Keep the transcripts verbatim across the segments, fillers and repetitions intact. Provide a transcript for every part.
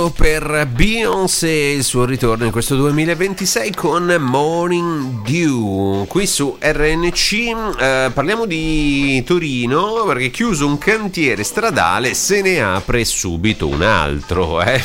tempo per Beyoncé, il suo ritorno in questo duemilaventisei con Morning Dew qui su R N C. Eh, parliamo di Torino perché chiuso un cantiere stradale se ne apre subito un altro. Eh.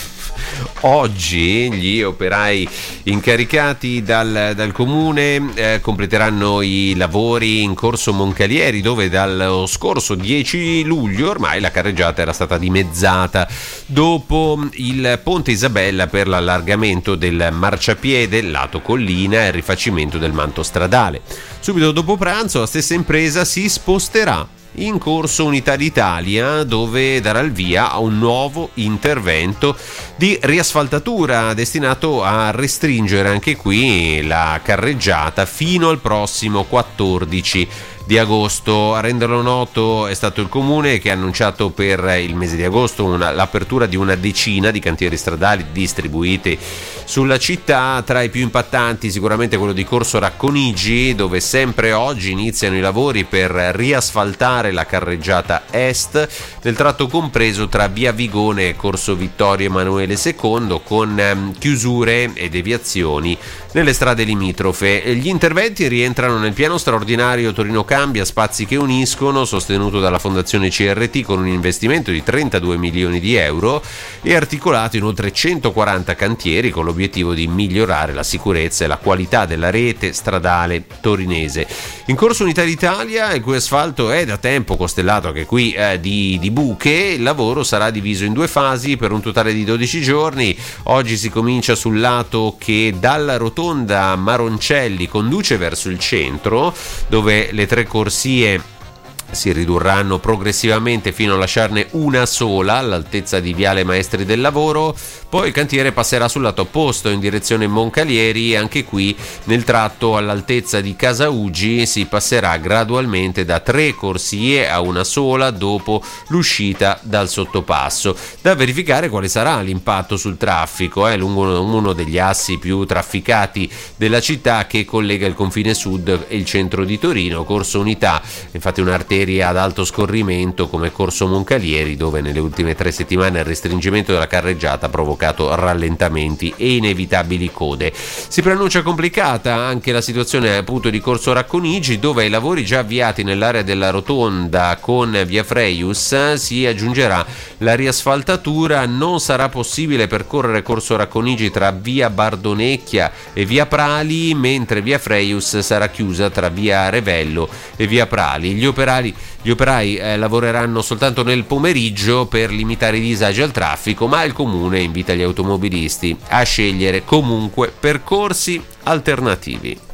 Oggi gli operai incaricati dal, dal comune eh, completeranno i lavori in corso Moncalieri, dove dallo scorso dieci luglio ormai la carreggiata era stata dimezzata dopo il ponte Isabella per l'allargamento del marciapiede lato collina e il rifacimento del manto stradale. Subito dopo pranzo la stessa impresa si sposterà in corso Unità d'Italia, dove darà il via a un nuovo intervento di riasfaltatura destinato a restringere anche qui la carreggiata fino al prossimo quattordici di agosto. A renderlo noto è stato il comune, che ha annunciato per il mese di agosto una, l'apertura di una decina di cantieri stradali distribuiti sulla città. Tra i più impattanti sicuramente quello di Corso Racconigi, dove sempre oggi iniziano i lavori per riasfaltare la carreggiata est nel tratto compreso tra via Vigone e Corso Vittorio Emanuele secondo, con ehm, chiusure e deviazioni nelle strade limitrofe. Gli interventi rientrano nel piano straordinario Torino Cambia Spazi che Uniscono, sostenuto dalla Fondazione C R T con un investimento di trentadue milioni di euro e articolato in oltre centoquaranta cantieri, con l'obiettivo di migliorare la sicurezza e la qualità della rete stradale torinese. In corso Unità d'Italia, il cui asfalto è da tempo costellato anche qui eh, di, di buche, il lavoro sarà diviso in due fasi per un totale di dodici giorni. Oggi si comincia sul lato che dalla rotonda Maroncelli conduce verso il centro, dove le tre corsie si ridurranno progressivamente fino a lasciarne una sola all'altezza di Viale Maestri del Lavoro. Poi il cantiere passerà sul lato opposto in direzione Moncalieri, e anche qui nel tratto all'altezza di Casa Uggi si passerà gradualmente da tre corsie a una sola dopo l'uscita dal sottopasso. Da verificare quale sarà l'impatto sul traffico eh, lungo uno degli assi più trafficati della città, che collega il confine sud e il centro di Torino. Corso Unità, infatti, un'arteria ad alto scorrimento come Corso Moncalieri, dove nelle ultime tre settimane il restringimento della carreggiata ha provocato rallentamenti e inevitabili code. Si preannuncia complicata anche la situazione appunto di Corso Racconigi, dove ai lavori già avviati nell'area della rotonda con via Freius si aggiungerà la riasfaltatura. Non sarà possibile percorrere Corso Racconigi tra via Bardonecchia e via Prali, mentre via Freius sarà chiusa tra via Revello e via Prali. Gli operai Gli operai eh, lavoreranno soltanto nel pomeriggio per limitare i disagi al traffico, ma il comune invita gli automobilisti a scegliere comunque percorsi alternativi.